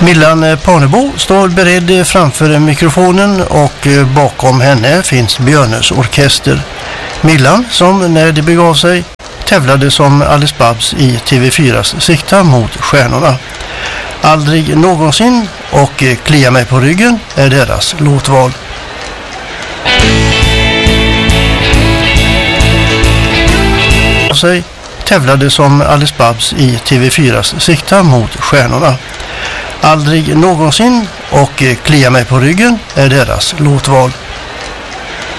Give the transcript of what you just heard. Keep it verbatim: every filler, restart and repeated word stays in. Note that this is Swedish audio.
Millan Parnebo står beredd framför mikrofonen och bakom henne finns Björnes orkester. Millan, som när det begav sig tävlade som Alice Babs i T V fyras Sikta mot stjärnorna. Aldrig någonsin och Klia mig på ryggen är deras låtval. Sig tävlade som Alice Babs i T V fyras Sikta mot stjärnorna. Aldrig någonsin och Klia mig på ryggen är deras låtval.